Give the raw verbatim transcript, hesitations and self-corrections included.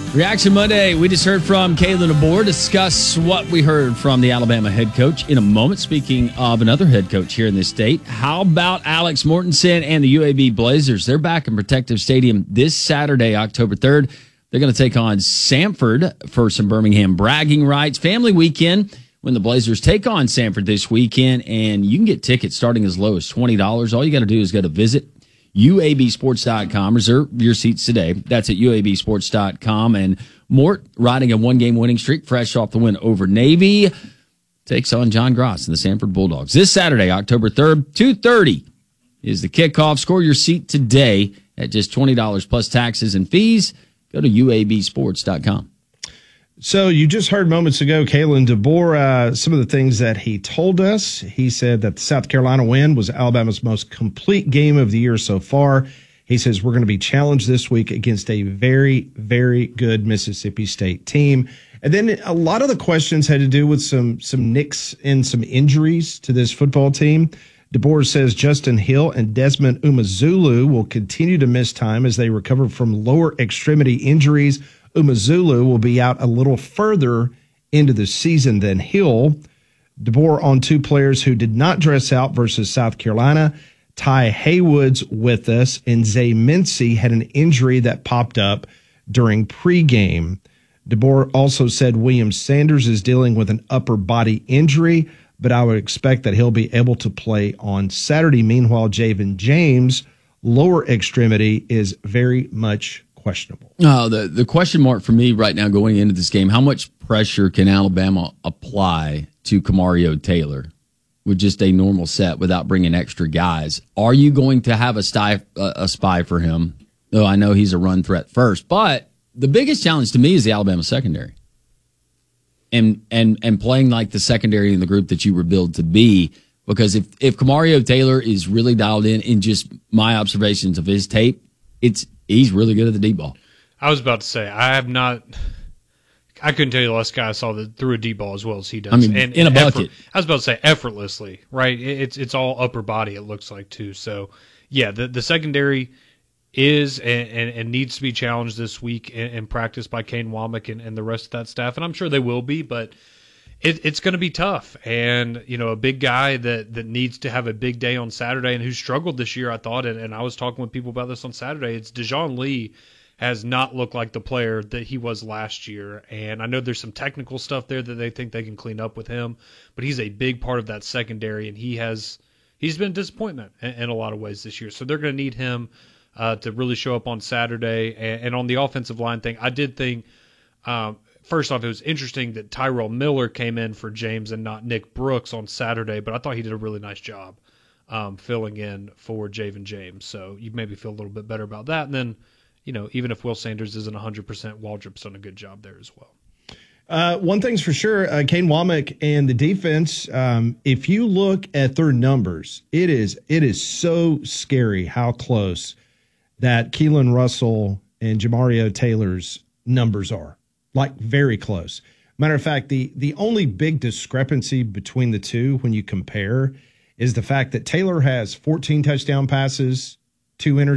Reaction Monday, we just heard from Kalen DeBoer. Discuss what we heard from the Alabama head coach in a moment. Speaking of another head coach here in this state, how about Alex Mortensen and the U A B Blazers? They're back in Protective Stadium this Saturday, October third. They're going to take on Samford for some Birmingham bragging rights. Family weekend when the Blazers take on Samford this weekend, and you can get tickets starting as low as twenty dollars. All you got to do is go to visit U A B sports dot com. Reserve your seats today. That's at U A B sports dot com. And Mort, riding a one-game winning streak, fresh off the win over Navy, takes on John Gross and the Samford Bulldogs. This Saturday, October third, two thirty is the kickoff. Score your seat today at just twenty dollars plus taxes and fees. Go to U A B sports dot com. So you just heard moments ago, Kalen DeBoer, uh, some of the things that he told us. He said that the South Carolina win was Alabama's most complete game of the year so far. He says we're going to be challenged this week against a very, very good Mississippi State team. And then a lot of the questions had to do with some some nicks and some injuries to this football team. DeBoer says Justin Hill and Desmond Umazulu will continue to miss time as they recover from lower extremity injuries. Umazulu will be out a little further into the season than Hill. DeBoer on two players who did not dress out versus South Carolina. Ty Haywood's with us, and Zay Mincy had an injury that popped up during pregame. DeBoer also said William Sanders is dealing with an upper body injury, but I would expect that he'll be able to play on Saturday. Meanwhile, Javen James' lower extremity is very much questionable. Oh, the, the question mark for me right now going into this game, how much pressure can Alabama apply to Kamario Taylor with just a normal set without bringing extra guys? Are you going to have a, sty, uh, a spy for him? Though I know he's a run threat first, but the biggest challenge to me is the Alabama secondary. And and and playing like the secondary in the group that you were billed to be, because if, if Kamario Taylor is really dialed in, in just my observations of his tape, it's he's really good at the deep ball. I was about to say, I have not – I couldn't tell you the last guy I saw that threw a deep ball as well as he does. I mean, and, in a effort, bucket. I was about to say effortlessly, right? It's it's all upper body, it looks like, too. So, yeah, the, the secondary is and, and, and needs to be challenged this week in, in practice by Kane Womack and, and the rest of that staff. And I'm sure they will be, but it, it's going to be tough. And, you know, a big guy that, that needs to have a big day on Saturday and who struggled this year, I thought, and, and I was talking with people about this on Saturday, it's Dejoun Lee has not looked like the player that he was last year. And I know there's some technical stuff there that they think they can clean up with him, but he's a big part of that secondary, and he has he's been a disappointment in, in a lot of ways this year. So they're going to need him uh, to really show up on Saturday. And, and on the offensive line thing, I did think, um, first off, it was interesting that Tyrell Miller came in for James and not Nick Brooks on Saturday, but I thought he did a really nice job um, filling in for Javen James. So you maybe feel a little bit better about that. And then, you know, even if Will Sanders isn't one hundred percent, Waldrop's done a good job there as well. Uh, one thing's for sure, uh, Kane Womack and the defense, um, if you look at their numbers, it is it is so scary how close that Keelan Russell and Jamario Taylor's numbers are. Like, very close. Matter of fact, the, the only big discrepancy between the two when you compare is the fact that Taylor has fourteen touchdown passes, two interceptions,